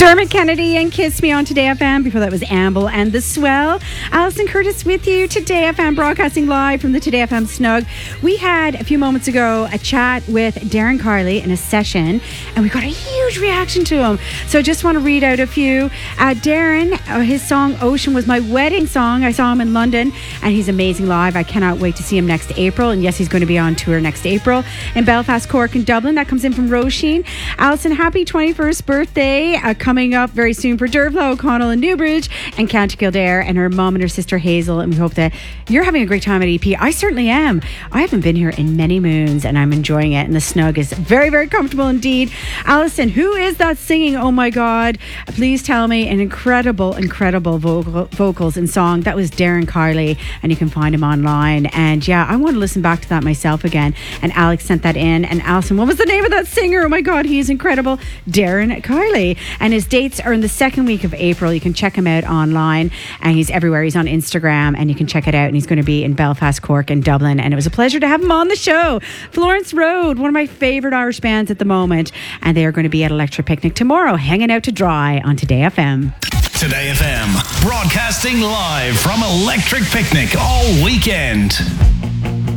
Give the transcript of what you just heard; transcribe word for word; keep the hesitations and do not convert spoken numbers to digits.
Dermot Kennedy and Kiss Me on Today F M. Before that was Amble and The Swell. Alison Curtis with you. Today F M broadcasting live from the Today F M Snug. We had a few moments ago a chat with Darren Carley in a session, and we got a huge reaction to him. So I just want to read out a few. Uh, Darren, uh, his song Ocean was my wedding song. I saw him in London, and he's amazing live. I cannot wait to see him next April. And yes, he's going to be on tour next April in Belfast, Cork, and Dublin. That comes in from Roisin. Alison, happy twenty-first birthday. Uh, coming up very soon for Dervla O'Connell in Newbridge and County Kildare, and her mum and her sister Hazel. And we hope that you're having a great time at E P. I certainly am. I haven't been here in many moons, and I'm enjoying it. And the Snug is very, very comfortable indeed. Alison, who is that singing? Oh my God. Please tell me. An incredible, incredible vocal, vocals and song. That was Darren Carley, and you can find him online. And yeah, I want to listen back to that myself again. And Alex sent that in. And Alison, what was the name of that singer? Oh my God, he's incredible. Darren Carley. And his dates are in the second week of April. You can check him out online, and he's everywhere. He's on Instagram, and you can check it out. And he's going to be in Belfast, Cork, and Dublin. And it was a pleasure to have him on the show. Florence Road, one of my favorite Irish bands at the moment, and they are going to be at Electric Picnic tomorrow, hanging out to dry on Today F M. Today F M, broadcasting live from Electric Picnic all weekend.